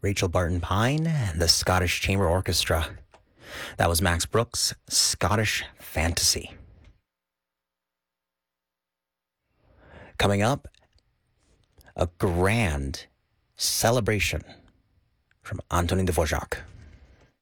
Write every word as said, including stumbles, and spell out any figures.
Rachel Barton Pine and the Scottish Chamber Orchestra. That was Max Brooks' Scottish Fantasy. Coming up, a grand celebration from Antonin Dvorak.